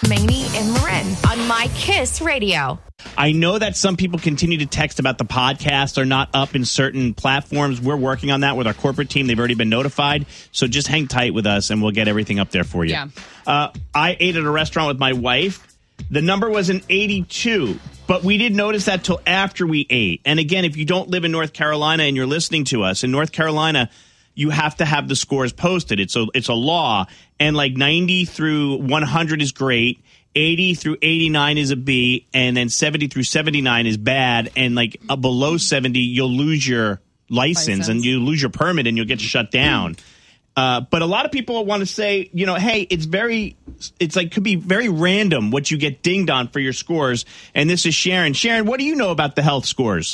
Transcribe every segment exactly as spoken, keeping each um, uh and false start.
Maney and Loren on My Kiss Radio. I know that some people continue to text about the podcast are not up in certain platforms. We're working on that with our corporate team. They've already been notified. So just hang tight with us and we'll get everything up there for you. Yeah. Uh, I ate at a restaurant with my wife. The number was an eighty-two, but we didn't notice that till after we ate. And again, if you don't live in North Carolina and you're listening to us, in North Carolina, you have to have the scores posted. It's a, it's a law. And like ninety through one hundred is great. eighty through eighty-nine is a B, and then seventy through seventy-nine is bad. And like uh, below seventy, you'll lose your license, license and you lose your permit and you'll get shut down. Uh, but a lot of people want to say, you know, hey, it's very, it's like could be very random what you get dinged on for your scores. And this is Sharon. Sharon, what do you know about the health scores?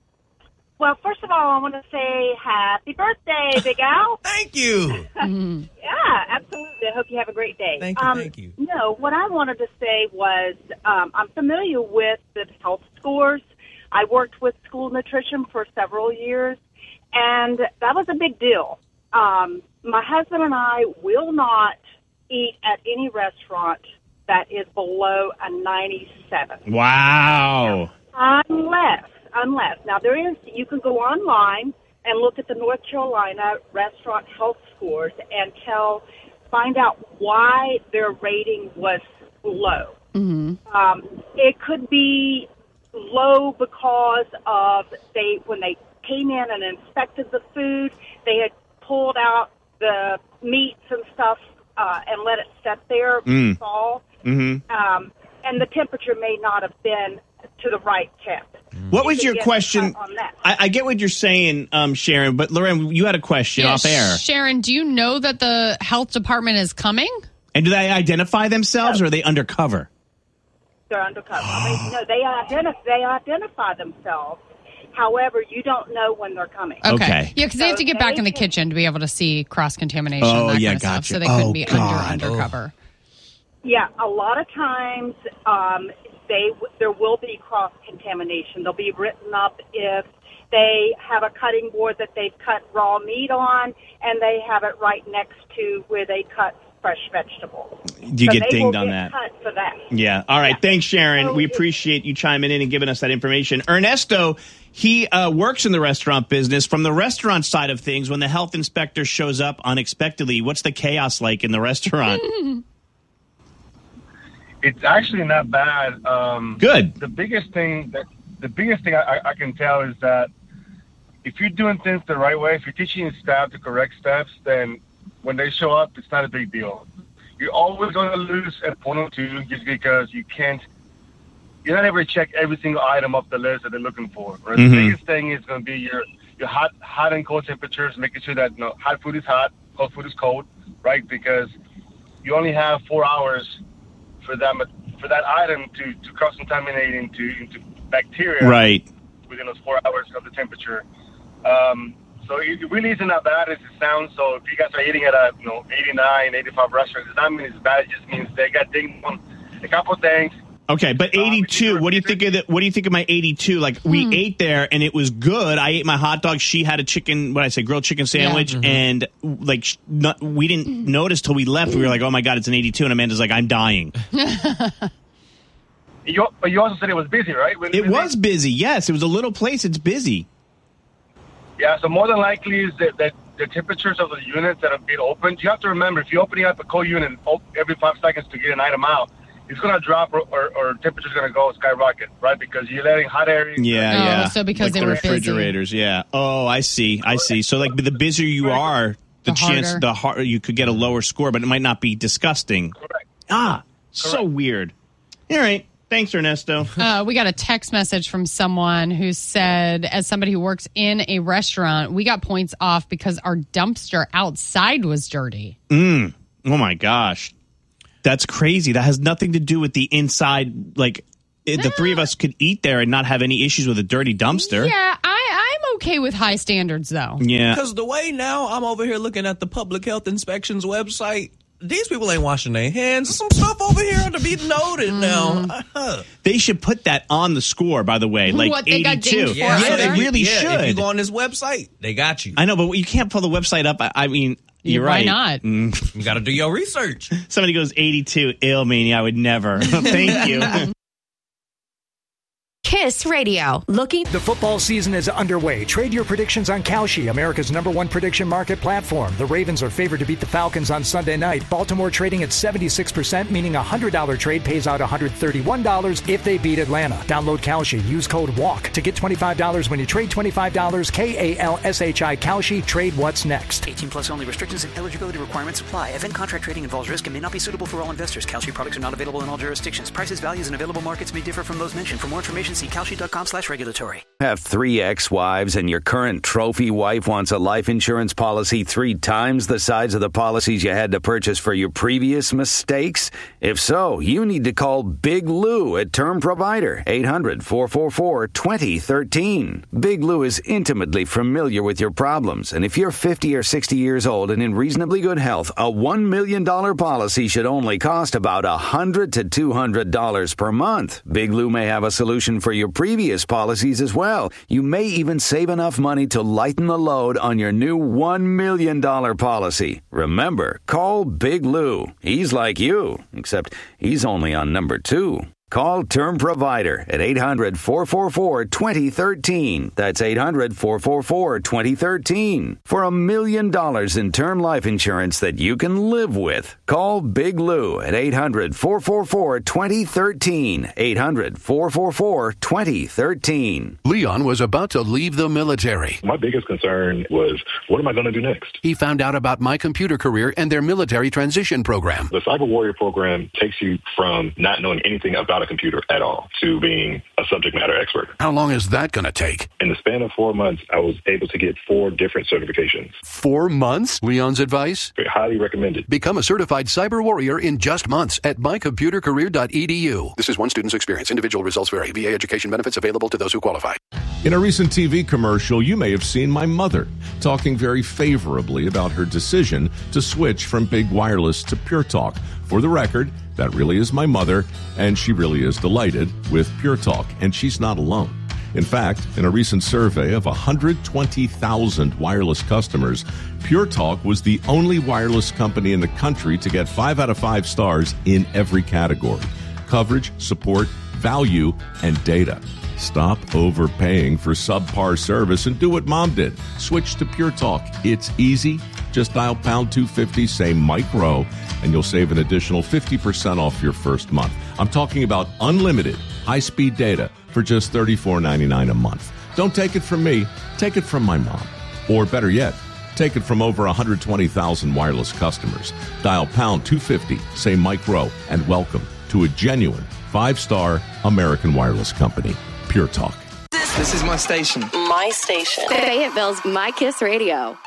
Well, first of all, I want to say happy birthday, Big Al. Thank you. Yeah, absolutely. I hope you have a great day. Thank you, um, thank you. No, what I wanted to say was um, I'm familiar with the health scores. I worked with school nutrition for several years, and that was a big deal. Um, my husband and I will not eat at any restaurant that is below a ninety-seven. Wow. Unless, unless. Now, there is, you can go online and look at the North Carolina restaurant health scores and tell, find out why their rating was low. Mm-hmm. Um, it could be low because of they, when they came in and inspected the food, they had pulled out the meats and stuff uh, and let it sit there Mm. fall. Mm-hmm. Um, and the temperature may not have been to the right temp. What You was can your get question? cut on that. I, I get what you're saying, um, Sharon, but Loren, you had a question Yeah, off air. Sharon, do you know that the health department is coming? And do they identify themselves or are they undercover? They're undercover. I mean, no, they identify, they identify themselves. However, you don't know when they're coming. Okay. Yeah, because they have to get So back in the they can- kitchen to be able to see cross-contamination Oh, and that yeah, kind of stuff. gotcha. So they couldn't Oh, be God. under undercover. Yeah, a lot of times um, they there will be cross-contamination. They'll be written up if they have a cutting board that they've cut raw meat on, and they have it right next to where they cut fresh vegetables. Do you So get they dinged will on get that? Cut for that. Yeah. All right. Yeah. Thanks, Sharon. So we it- appreciate you chiming in and giving us that information. Ernesto, he uh, works in the restaurant business. From the restaurant side of things, when the health inspector shows up unexpectedly, what's the chaos like in the restaurant? It's actually not bad. Um, Good. The biggest thing that the biggest thing I, I can tell is that if you're doing things the right way, if you're teaching your staff the correct steps, then when they show up, it's not a big deal. You're always going to lose a point or two just because you can't. You're not able to check every single item off the list that they're looking for. Right? Mhm. The biggest thing is going to be your your hot hot and cold temperatures, making sure that you know, hot food is hot, cold food is cold, right? Because you only have four hours for that for that item to, to cross-contaminate into into bacteria Right. within those four hours of the temperature. Um, so it, it really isn't that bad as it sounds. So if you guys are eating at a you know eighty-nine, eighty-five restaurant, it doesn't mean it's bad. It just means they got dinged on a couple of things. Okay, but eighty-two. What do you think of the, What do you think of my eighty-two? Like we ate there and it was good. I ate my hot dog. She had a chicken. What did I say? Grilled chicken sandwich, and like sh- not, we didn't notice till we left. We were like, "Oh my god, it's an eighty-two!" And Amanda's like, "I'm dying." You, but you also said it was busy, right? When- It when was they- busy. Yes, it was a little place. It's busy. Yeah, so more than likely is that, that the temperatures of the units that are being opened, you have to remember, if you're opening up a cold unit op- every five seconds to get an item out, it's going to drop or, or, or temperature's going to go skyrocket, right? Because you're letting hot air in. Yeah, Oh, yeah. so because like they the were busy. refrigerators. Yeah. Oh, I see. I see. So like the busier you are, the, The chance harder. the har- you could get a lower score, but it might not be disgusting. Correct. Ah, so weird. All right. Thanks, Ernesto. Uh, we got a text message from someone who said, as somebody who works in a restaurant, we got points off because our dumpster outside was dirty. Mm. Oh my gosh. That's crazy. That has nothing to do with the inside. Like it, the three of us could eat there and not have any issues with a dirty dumpster. Yeah, I, I'm okay with high standards, though. Yeah. Because the way now I'm over here looking at the Public Health Inspection's website, these people ain't washing their hands. There's some stuff over here to be noted now. Uh-huh. They should put that on the score, by the way. Like What, they got eighty-two. dinged for Yeah, it? they really yeah, should. If you go on this website, they got you. I know, but you can't pull the website up. I, I mean, You're Why right. not? Mm. You got to do your research. Somebody goes eighty-two. Ill meaning I would never. Thank you. Kiss Radio. Looking. The football season is underway. Trade your predictions on Kalshi, America's number one prediction market platform. The Ravens are favored to beat the Falcons on Sunday night. Baltimore trading at seventy-six percent, meaning a one hundred dollars trade pays out one hundred thirty-one dollars if they beat Atlanta. Download Kalshi. Use code WALK to get twenty-five dollars when you trade twenty-five dollars. K A L S H I Kalshi. Trade what's next. eighteen plus only. Restrictions and eligibility requirements apply. Event contract trading involves risk and may not be suitable for all investors. Kalshi products are not available in all jurisdictions. Prices, values, and available markets may differ from those mentioned. For more information, see kalshi dot com slash regulatory. Have three ex-wives and your current trophy wife wants a life insurance policy three times the size of the policies you had to purchase for your previous mistakes? If so, you need to call Big Lou at Term Provider, eight hundred, four four four, two zero one three. Big Lou is intimately familiar with your problems, and if you're fifty or sixty years old and in reasonably good health, a one million dollars policy should only cost about one hundred to two hundred dollars per month. Big Lou may have a solution for your previous policies as well. You may even save enough money to lighten the load on your new one million dollars policy. Remember, call Big Lou. He's like you, except he's only on number two. Call Term Provider at eight hundred, four four four, two zero one three. That's eight hundred, four four four, two zero one three. For a million dollars in term life insurance that you can live with, call Big Lou at eight hundred, four four four, two zero one three. eight hundred, four four four, two zero one three. Leon was about to leave the military. My biggest concern was, what am I going to do next? He found out about My Computer Career and their military transition program. The Cyber Warrior program takes you from not knowing anything about a computer at all to being a subject matter expert. How long is that going to take? In the span of four months, I was able to get four different certifications. Four months? Leon's advice? Very highly recommended. Become a certified cyber warrior in just months at my computer career dot e d u. This is one student's experience. Individual results vary. V A education benefits available to those who qualify. In a recent T V commercial, you may have seen my mother talking very favorably about her decision to switch from Big Wireless to Pure Talk. For the record, that really is my mother, and she really is delighted with Pure Talk, and she's not alone. In fact, in a recent survey of one hundred twenty thousand wireless customers, Pure Talk was the only wireless company in the country to get five out of five stars in every category: coverage, support, value, and data. Stop overpaying for subpar service and do what Mom did. Switch to Pure Talk. It's easy. Just dial pound two fifty, say Mike Rowe, and you'll save an additional fifty percent off your first month. I'm talking about unlimited high-speed data for just thirty-four ninety-nine a month. Don't take it from me. Take it from my mom. Or better yet, take it from over one hundred twenty thousand wireless customers. Dial pound two fifty, say Mike Rowe, and welcome to a genuine five-star American wireless company, Pure Talk. This is my station. My station. Fayetteville's My Kiss Radio.